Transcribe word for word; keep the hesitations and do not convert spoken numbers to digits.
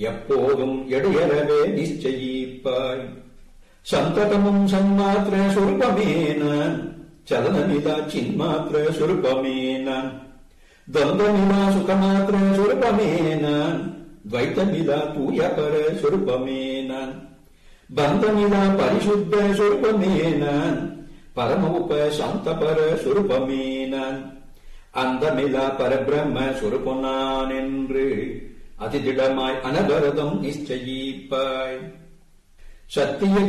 எப்போதும் எடையறவே நிச்சயிப்பாய். சந்ததமும் சன்மாத்திர சொருபமேனான் சலனமிலா சின்மாத்திர சொருபமேனான் துவந்தமிலா சுகமாத்திர சொருபமேனான் துவைத்தமிலா தூயபர சொருபமேனான் பந்தமிலா பரிசுத்த சொருபமேனான் பரம உப சாந்தபர சொருபமேனான் அந்தமிலா பரபிரம்ம சொருபனான் என்று அதிதிடமாய் அனபரதம் நிச்சயிப்பாய். சத்திய